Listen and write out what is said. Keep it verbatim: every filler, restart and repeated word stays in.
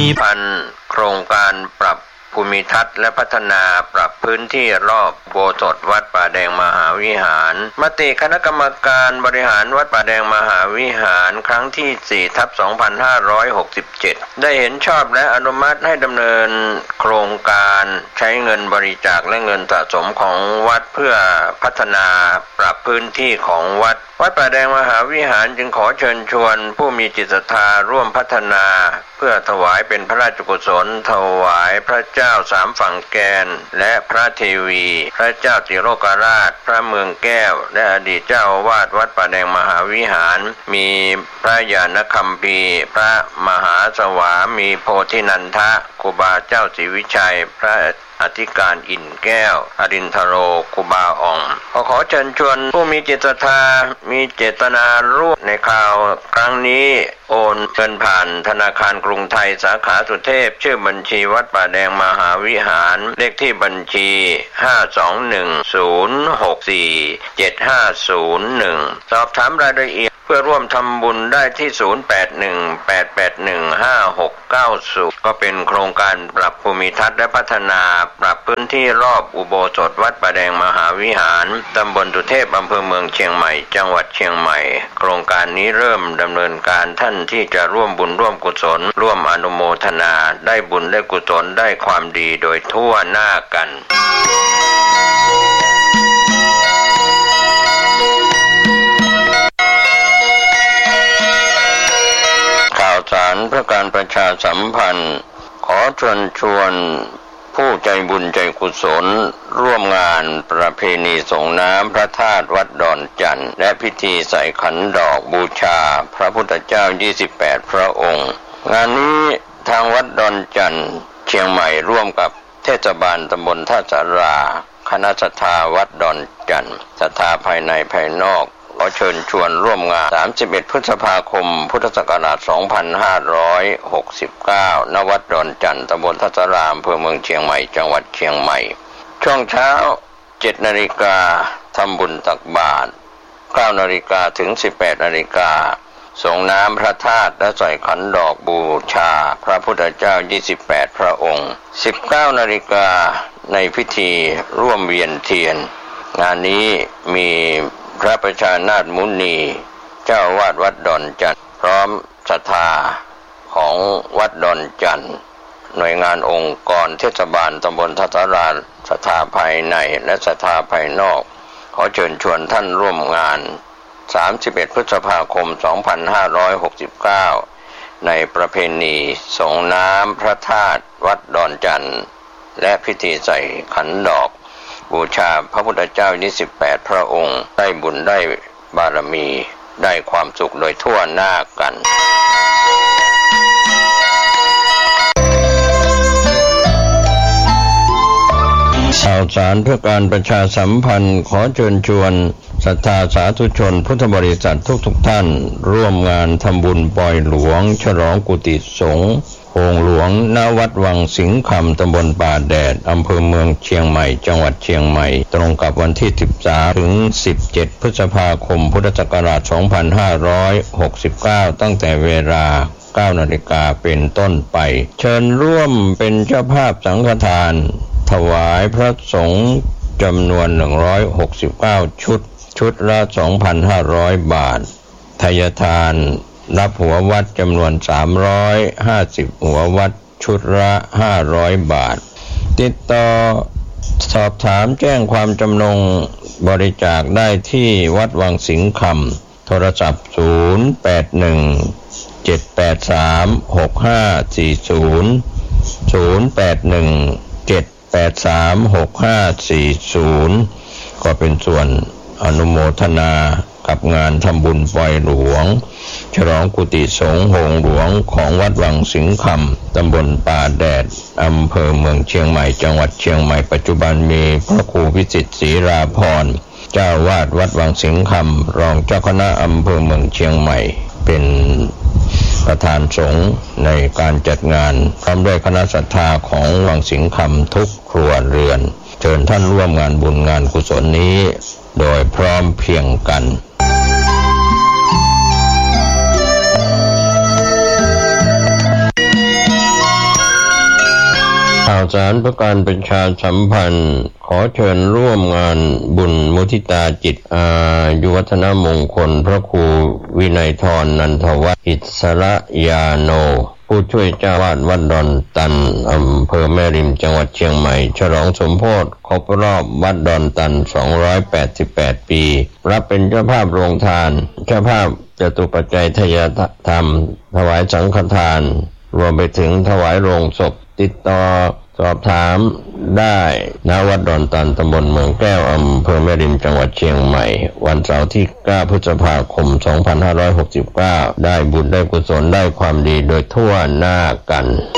พันโครงการปรับภูมิทัศน์และพัฒนาปรับพื้นที่รอบอุโบสถวัดป่าแดงมหาวิหารมติคณะกรรมการบริหารวัดป่าแดงมหาวิหารครั้งที่ สี่ทับสองพันห้าร้อยหกสิบเจ็ด ได้เห็นชอบและอนุมัติให้ดำเนินโครงการใช้เงินบริจาคและเงินสะสมของวัดเพื่อพัฒนาปรับพื้นที่ของวัดวัดป่าแดงมหาวิหารจึงขอเชิญชวนผู้มีจิตศรัทธาร่วมพัฒนาเพื่อถวายเป็นพระราชกุศลถวายพระเจ้าสามฝั่งแกนและพระเทวีพระเจ้าติโลกราชพระเมืองแก้วและอดีตเจ้าอาวาสวัดป่าแดงมหาวิหารมีพระญาณคัมภีร์พระมหาสวามีโพธินันทะครูบาเจ้าศรีวิชัยพระอธิการอิ่นแก้วอรินทโรครูบาอ่องขอขอเชิญชวนผู้มีจิตศรัทธามีเจตนาร่วมในข่าวครั้งนี้โอนเงินผ่านธนาคารกรุงไทยสาขาสุเทพชื่อบัญชีวัดป่าแดงมหาวิหารเลขที่บัญชีห้า สอง หนึ่ง ศูนย์ หก สี่ เจ็ด ห้า ศูนย์ หนึ่งสอบถามรายละเอียดเพื่อร่วมทำบุญได้ที่ ศูนย์ แปด หนึ่ง แปด แปด หนึ่ง ห้า หก เก้า ศูนย์ก็เป็นโครงการปรับภูมิทัศน์และพัฒนาปรับพื้นที่รอบอุโบสถวัดป่าแดงมหาวิหารตำบลสุเทพอำเภอเมืองเชียงใหม่จังหวัดเชียงใหม่โครงการนี้เริ่มดำเนินการท่านที่จะร่วมบุญร่วมกุศลร่วมอนุโมทนาได้บุญได้กุศลได้ความดีโดยทั่วหน้ากันข่าวสารเพื่อการประชาสัมพันธ์ขอเชิญชวนผู้ใจบุญใจกุศลร่วมงานประเพณีส่งน้ำพระธาตุวัดดอนจันทร์และพิธีใส่ขันดอกบูชาพระพุทธเจ้ายี่สิบแปดพระองค์งานนี้ทางวัดดอนจันทร์เชียงใหม่ร่วมกับเทศบาลตำบลท่าสาราคณะศรัทธาวัดดอนจันทร์ศรัทธาภายในภายนอกขอเชิญชวนร่วมงานสามสิบเอ็ดพฤษภาคมพุทธศักราชสองพันห้าร้อยหกสิบเก้าณวัดดอนจันทร์ตำบลท่าสาราอำเภอเมืองเชียงใหม่จังหวัดเชียงใหม่ช่วงเช้า เจ็ดนาฬิกาทำบุญตักบาตร เก้านาฬิกาถึง สิบแปดนาฬิกาส่งน้ำพระธาตุและใส่ขันดอกบูชาพระพุทธเจ้ายี่สิบแปดพระองค์ สิบเก้านาฬิกาในพิธีร่วมเวียนเทียนงานนี้มีพระประชานาถมุนีเจ้าวาดวัดดอนจันทร์พร้อมศรัทธาของวัดดอนจันทร์หน่วยงานองค์กรเทศบาลตำบลท่าสาราศรัทธาภายในและศรัทธาภายนอกขอเชิญชวนท่านร่วมงานสามสิบเอ็ดพฤษภาคมสองพันห้าร้อยหกสิบเก้าในประเพณีส่งน้ำพระธาตุวัดดอนจันทร์และพิธีใส่ขันดอกบูชาพระพุทธเจ้ายี่สิบแปดพระองค์ได้บุญได้บารมีได้ความสุขโดยทั่วหน้ากันข่าวสารเพื่อการประชาสัมพันธ์ขอเชิญชวนศรัทธาสาธุชนพุทธบริษัททุกๆท่านร่วมงานทำบุญปล่อยหลวงฉลองกุฏิสงฆ์โองหลวงณวัดวังสิงห์คำตำบลป่าแดดอำเภอเมืองเชียงใหม่จังหวัดเชียงใหม่ตรงกับวันที่สิบสามถึงสิบเจ็ดพฤษภาคมพุทธศักราชสองพันห้าร้อยหกสิบเก้าตั้งแต่เวลาเก้านาฬิกาเป็นต้นไปเชิญร่วมเป็นเจ้าภาพสังฆทานถวายพระสงฆ์จำนวนหนึ่งร้อยหกสิบเก้าชุดชุดละ สองพันห้าร้อย บาททายทานรับหัววัดจำนวนสามร้อยห้าสิบหัววัดชุดละห้าร้อยบาทติดต่อสอบถามแจ้งความจำนงบริจาคได้ที่วัดวังสิงห์คำโทรศัพท์ศูนย์ แปด หนึ่ง เจ็ด แปด สาม หก ห้า สี่ ศูนย์ ศูนย์ แปด หนึ่ง เจ็ด แปด สาม หก ห้า สี่ ศูนย์ก็เป็นส่วนอนุโมทนากับงานทำบุญปล่อยหลวงฉลองกุฏิสงฆ์โองหลวงของวัดวังสิงห์คำตำบลป่าแดดอำเภอเมืองเชียงใหม่จังหวัดเชียงใหม่ปัจจุบันมีพระครูวิจิตรศรีราพรเจ้าวาดวัดวังสิงห์คำรองเจ้าคณะอำเภอเมืองเชียงใหม่เป็นประธานสงฆ์ในการจัดงานพร้อมด้วยคณะศรัทธาของวังสิงห์คำทุกครัวเรือนเชิญท่านร่วมงานบุญงานกุศลนี้โดยพร้อมเพรียงกันาวสารเพื่อการประชาสัมพันธ์ขอเชิญร่วมงานบุญมุทิตาจิตอายุวัฒนมงคลพระครูวินัยธรนันทวัฒน์อิสระยาโนผู้ช่วยเจ้าวาดวัดดอนตันอำเภอแม่ริมจังหวัดเชียงใหม่ฉลองสมโภชครบรอบวัดดอนตันสองร้อยแปดสิบแปดปีรับเป็นเจ้าภาพโรงทานเจ้าภาพจตุปัจจัยทายธรรมถวายสังฆทานรวมไปถึงถวายโรงศพติดต่อสอบถามได้ณวัดดอนตันตำบลเมืองแก้วอำเภอแม่ริมจังหวัดเชียงใหม่วันเสาร์ที่เก้าพฤษภาคมสองพันห้าร้อยหกสิบเก้าได้บุญได้กุศลได้ความดีโดยทั่วหน้ากัน